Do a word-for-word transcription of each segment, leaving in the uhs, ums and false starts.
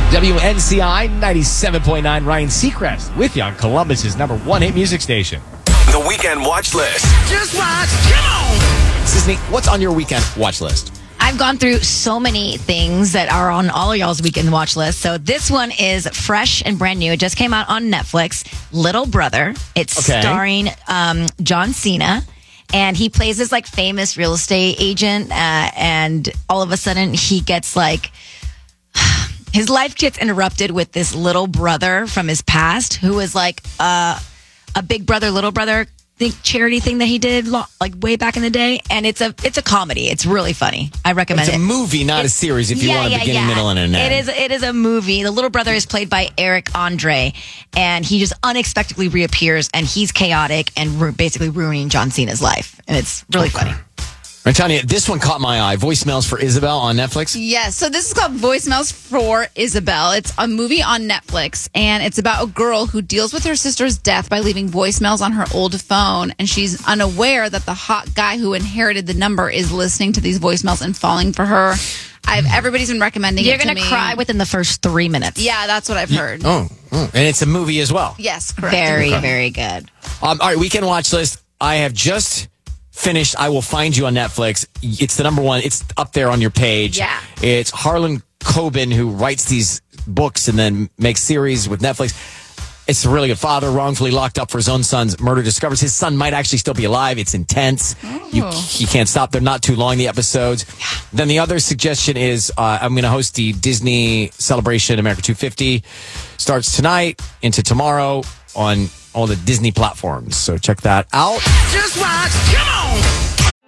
W N C I ninety-seven point nine, Ryan Seacrest with you on Columbus's number one hit music station. The Weekend Watch List. Just watch. Come on. Sisney, what's on your weekend watch list? I've gone through so many things that are on all of y'all's weekend watch list. So this one is fresh and brand new. It just came out on Netflix. Little Brother. It's Okay. starring um, John Cena. And he plays this like famous real estate agent. Uh, and all of a sudden he gets like... His life gets interrupted with this little brother from his past who was like uh, a big brother, little brother think charity thing that he did lo- like way back in the day. And it's a it's a comedy. It's really funny. I recommend It's it. a movie, not It's- a series, if you yeah, want a yeah, beginning, yeah. middle, and an end. It is, it is a movie. The little brother is played by Eric Andre. And he just unexpectedly reappears. And he's chaotic and ru- basically ruining John Cena's life. And it's really funny. I'm telling you, this one caught my eye. Voicemails for Isabel on Netflix. Yes, so this is called Voicemails for Isabel. It's a movie on Netflix, and it's about a girl who deals with her sister's death by leaving voicemails on her old phone, and she's unaware that the hot guy who inherited the number is listening to these voicemails and falling for her. I've everybody's been recommending You're it to going to me. cry within the first three minutes. Yeah, that's what I've heard. Oh, oh, and it's a movie as well. Yes, correct. Very, very good. Um, all right, weekend watch list. I have just finished I Will Find You on Netflix. It's the number one. It's up there on your page. Yeah. It's Harlan Coben who writes these books and then makes series with Netflix. It's a really good. Father wrongfully locked up for his own son's murder discovers his son might actually still be alive. It's intense. Oh. You, you can't stop. They're not too long, the episodes. Then the other suggestion is uh, I'm going to host the Disney Celebration America two fifty. Starts tonight into tomorrow on all the Disney platforms. So check that out. Just watch. Come on.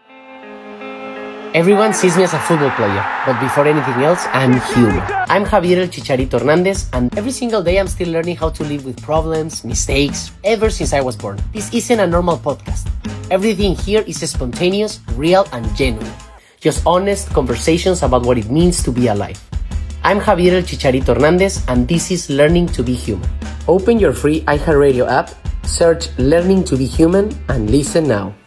Everyone sees me as a football player, but before anything else, I'm human. I'm Javier El Chicharito Hernandez, and every single day I'm still learning how to live with problems, mistakes, ever since I was born. This isn't a normal podcast. Everything here is spontaneous, real, and genuine. Just honest conversations about what it means to be alive. I'm Javier El Chicharito Hernandez, and this is Learning to be Human. Open your free iHeartRadio app, search Learning to be Human, and listen now.